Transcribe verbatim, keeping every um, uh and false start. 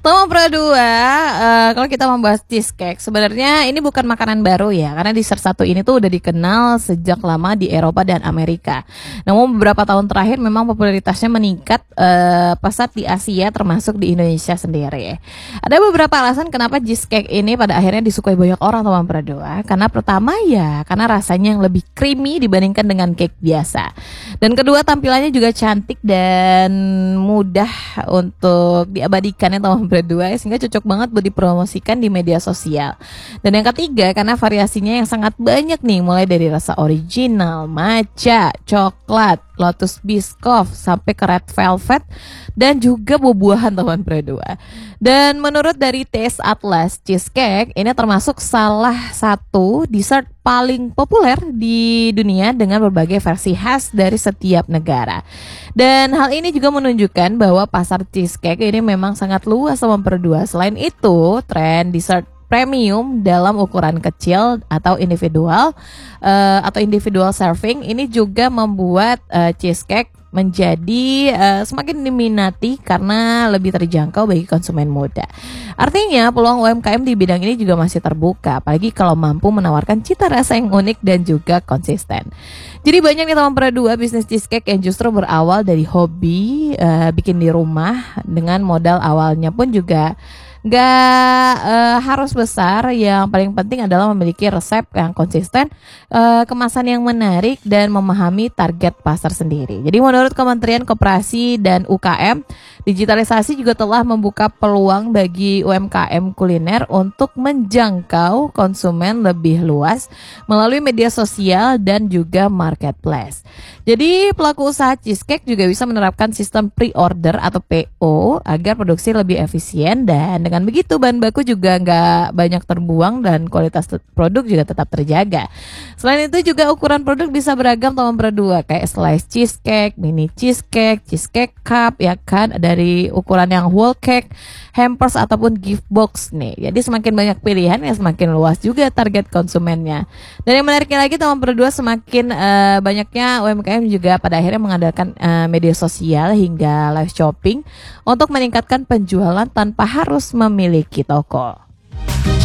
Tomo Pro dua, uh, kalau kita membahas cheesecake, sebenarnya ini bukan makanan baru ya, karena dessert satu ini tuh udah dikenal sejak lama di Eropa dan Amerika. Namun beberapa tahun terakhir memang popularitasnya meningkat uh, pesat di Asia, termasuk di Indonesia sendiri. Ada beberapa alasan kenapa cheesecake ini pada akhirnya disukai banyak orang, Tomo Pro dua. Karena pertama ya, karena rasanya yang lebih creamy dibandingkan dengan cake biasa. Dan kedua, tampilannya juga cantik dan mudah untuk diabadikannya, Tomo Pro dua, sehingga cocok banget buat dipromosikan di media sosial. Dan yang ketiga, karena variasinya yang sangat banyak nih, mulai dari rasa original, matcha, coklat, lotus biscoff, sampai ke red velvet, dan juga buah-buahan, Tomo Pro dua. Dan menurut dari Taste Atlas, cheesecake ini termasuk salah satu dessert paling populer di dunia dengan berbagai versi khas dari setiap negara. Dan hal ini juga menunjukkan bahwa pasar cheesecake ini memang sangat luas, Tomo Pro dua. Selain itu, tren dessert premium dalam ukuran kecil atau individual uh, atau individual serving ini juga membuat uh, cheesecake menjadi uh, semakin diminati karena lebih terjangkau bagi konsumen muda. Artinya peluang U M K M di bidang ini juga masih terbuka, apalagi kalau mampu menawarkan cita rasa yang unik dan juga konsisten. Jadi banyak nih, Tomo Pro dua, bisnis cheesecake yang justru berawal dari hobi uh, bikin di rumah, dengan modal awalnya pun juga Gak uh, harus besar. Yang paling penting adalah memiliki resep yang konsisten, uh, kemasan yang menarik, dan memahami target pasar sendiri. Jadi menurut Kementerian Koperasi dan U K M, digitalisasi juga telah membuka peluang bagi U M K M kuliner untuk menjangkau konsumen lebih luas melalui media sosial dan juga marketplace. Jadi pelaku usaha cheesecake juga bisa menerapkan sistem pre-order atau P O agar produksi lebih efisien, dan dengan begitu bahan baku juga nggak banyak terbuang dan kualitas produk juga tetap terjaga. Selain itu juga ukuran produk bisa beragam, Tomo Pro dua, kayak slice cheesecake, mini cheesecake, cheesecake cup, ya kan, dari ukuran yang whole cake, hampers ataupun gift box nih. Jadi semakin banyak pilihan ya semakin luas juga target konsumennya. Dan yang menariknya lagi, Tomo Pro dua, semakin uh, banyaknya U M K M juga pada akhirnya mengandalkan uh, media sosial hingga live shopping untuk meningkatkan penjualan tanpa harus memiliki toko.